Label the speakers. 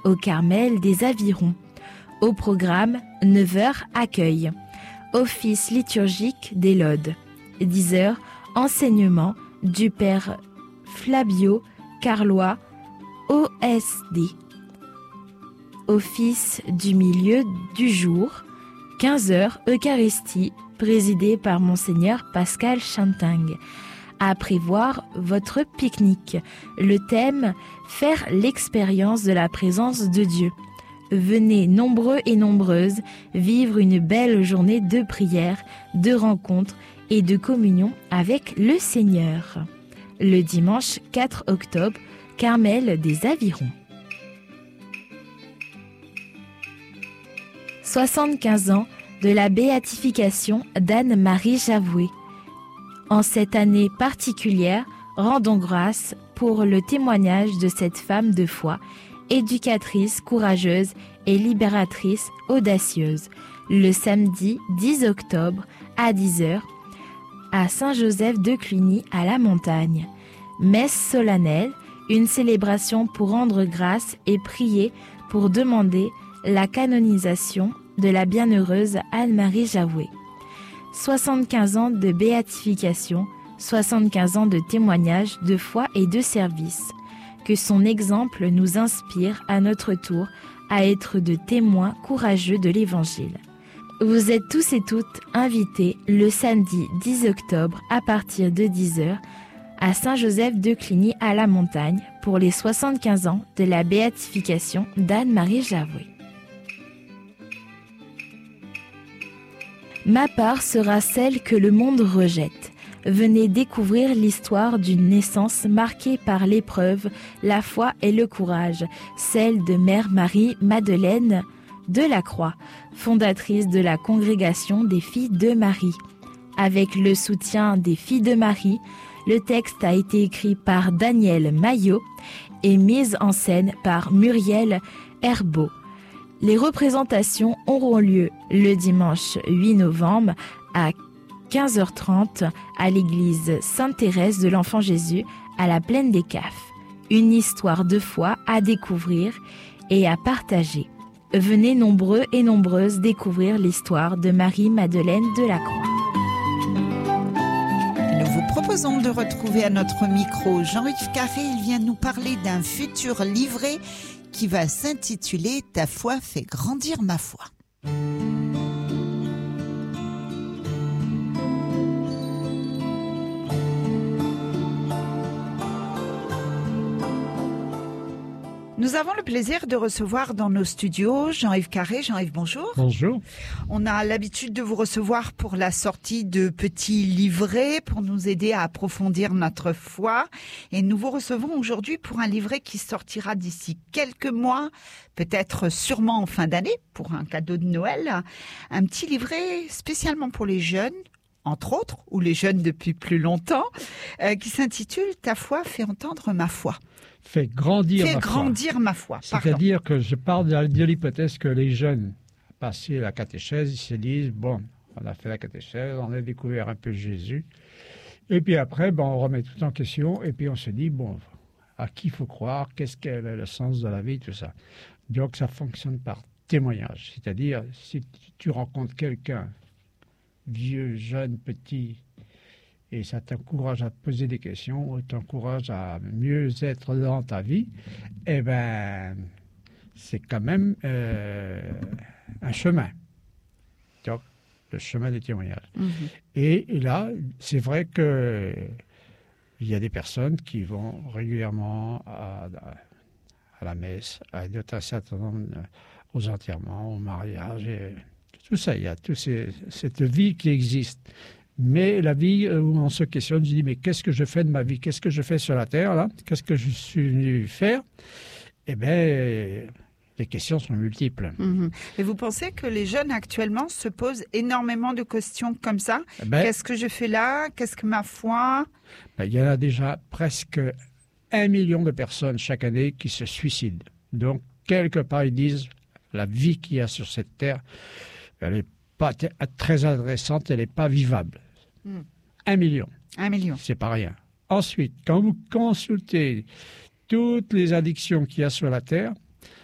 Speaker 1: au Carmel des Avirons. Au programme, 9h, accueil. Office liturgique des Laudes. 10h, enseignement du Père Flavio Carlois, OSD. Office du milieu du jour. 15h, Eucharistie, présidée par Monseigneur Pascal Chanting. À prévoir votre pique-nique. Le thème, faire l'expérience de la présence de Dieu. Venez nombreux et nombreuses vivre une belle journée de prière, de rencontres et de communion avec le Seigneur. Le dimanche 4 octobre, Carmel des Avirons. 75 ans de la béatification d'Anne-Marie Javoué. En cette année particulière, rendons grâce pour le témoignage de cette femme de foi, éducatrice, courageuse et libératrice audacieuse, le samedi 10 octobre à 10h à Saint-Joseph de Cluny à la Montagne. Messe solennelle, une célébration pour rendre grâce et prier pour demander la canonisation de la bienheureuse Anne-Marie Javoué. 75 ans de béatification, 75 ans de témoignage de foi et de service. Que son exemple nous inspire à notre tour à être de témoins courageux de l'Évangile. Vous êtes tous et toutes invités le samedi 10 octobre à partir de 10h à Saint-Joseph de Cluny à la Montagne pour les 75 ans de la béatification d'Anne-Marie Javoué. Ma part sera celle que le monde rejette. Venez découvrir l'histoire d'une naissance marquée par l'épreuve, la foi et le courage, celle de Mère Marie-Madeleine de la Croix, fondatrice de la congrégation des Filles de Marie. Avec le soutien des Filles de Marie, le texte a été écrit par Daniel Maillot et mis en scène par Muriel Herbeau. Les représentations auront lieu le dimanche 8 novembre à 15h30 à l'église Sainte-Thérèse de l'Enfant Jésus à la Plaine des Cafes. Une histoire de foi à découvrir et à partager. Venez nombreux et nombreuses découvrir l'histoire de Marie-Madeleine de la Croix.
Speaker 2: Nous vous proposons de retrouver à notre micro Jean-Yves Carré. Il vient nous parler d'un futur livret qui va s'intituler « Ta foi fait grandir ma foi ». Nous avons le plaisir de recevoir dans nos studios Jean-Yves Carré. Jean-Yves, bonjour.
Speaker 3: Bonjour.
Speaker 2: On a l'habitude de vous recevoir pour la sortie de petits livrets pour nous aider à approfondir notre foi. Et nous vous recevons aujourd'hui pour un livret qui sortira d'ici quelques mois, peut-être sûrement en fin d'année, pour un cadeau de Noël. Un petit livret spécialement pour les jeunes, entre autres, ou les jeunes depuis plus longtemps, qui s'intitule « Ta foi fait entendre ma foi ».
Speaker 3: Fait grandir
Speaker 2: ma foi.
Speaker 3: C'est-à-dire que je pars de l'hypothèse que les jeunes, passé la catéchèse, ils se disent, bon, on a fait la catéchèse, on a découvert un peu Jésus, et puis après, on remet tout en question, et puis on se dit, bon, à qui il faut croire, qu'est-ce qu'est le sens de la vie, tout ça. Donc ça fonctionne par témoignage, c'est-à-dire, si tu rencontres quelqu'un, vieux, jeune, petit, et ça t'encourage à te poser des questions, t'encourage à mieux être dans ta vie, eh ben, c'est quand même un chemin. Donc, le chemin des témoignages. Mmh. Et là, c'est vrai que il y a des personnes qui vont régulièrement à la messe, à un certain nombre aux enterrements, au mariage, et tout ça. Il y a toute cette vie qui existe. Mais la vie où on se questionne, je dis, mais qu'est-ce que je fais de ma vie? Qu'est-ce que je fais sur la terre, là? Qu'est-ce que je suis venu faire? Eh bien, les questions sont multiples.
Speaker 2: Mmh. Et vous pensez que les jeunes actuellement se posent énormément de questions comme ça? Qu'est-ce que je fais là? Qu'est-ce que ma foi?
Speaker 3: Il y en a déjà presque 1 million de personnes chaque année qui se suicident. Donc, quelque part, ils disent, la vie qu'il y a sur cette terre, elle n'est pas très intéressante, elle n'est pas vivable. 1 million.
Speaker 2: 1 million.
Speaker 3: C'est pas rien. Ensuite, quand vous consultez toutes les addictions qu'il y a sur la terre,